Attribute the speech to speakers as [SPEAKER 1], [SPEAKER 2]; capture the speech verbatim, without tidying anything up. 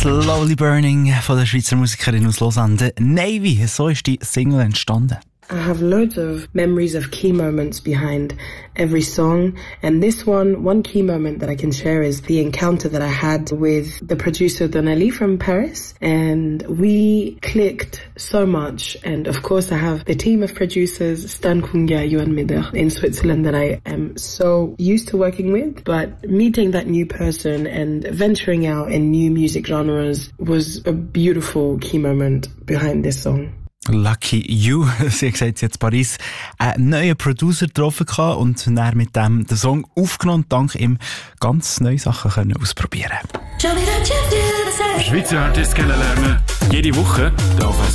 [SPEAKER 1] Slowly Burning von der Schweizer Musikerin aus Lausanne, Navy. So ist die Single entstanden.
[SPEAKER 2] I have loads of memories of key moments behind every song, and this one, one key moment that I can share is the encounter that I had with the producer Donnelly from Paris, and we clicked so much. And of course I have the team of producers, Stan Kunga, Johan Meder in Switzerland, that I am so used to working with, but meeting that new person and venturing out in new music genres was a beautiful key moment behind this song.
[SPEAKER 1] Lucky You, sie hat gesagt, sie hat in Paris einen neuen Producer getroffen und dann mit dem den Song aufgenommen und dank ihm ganz neue Sachen können ausprobieren.
[SPEAKER 3] Schweizer Artists kennenlernen, jede Woche auf